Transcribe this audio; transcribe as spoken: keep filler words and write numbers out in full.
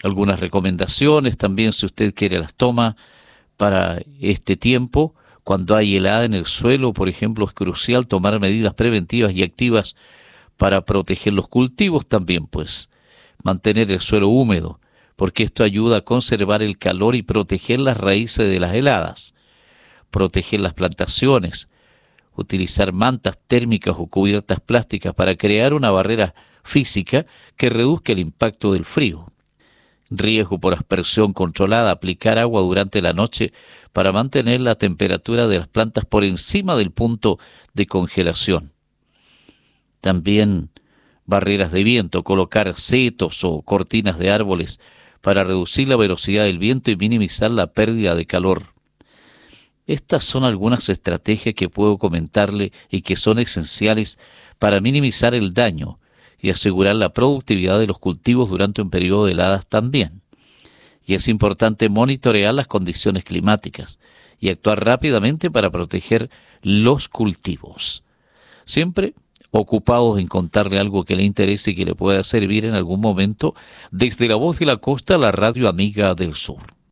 algunas recomendaciones también, si usted quiere, las toma para este tiempo. Cuando hay helada en el suelo, por ejemplo, es crucial tomar medidas preventivas y activas para proteger los cultivos también, pues mantener el suelo húmedo, porque esto ayuda a conservar el calor y proteger las raíces de las heladas, proteger las plantaciones, utilizar mantas térmicas o cubiertas plásticas para crear una barrera física que reduzca el impacto del frío. Riesgo por aspersión controlada, aplicar agua durante la noche para mantener la temperatura de las plantas por encima del punto de congelación. También barreras de viento, colocar setos o cortinas de árboles para reducir la velocidad del viento y minimizar la pérdida de calor. Estas son algunas estrategias que puedo comentarle y que son esenciales para minimizar el daño y asegurar la productividad de los cultivos durante un periodo de heladas también. Y es importante monitorear las condiciones climáticas y actuar rápidamente para proteger los cultivos. Siempre ocupados en contarle algo que le interese y que le pueda servir en algún momento, desde La Voz de la Costa, la radio amiga del sur.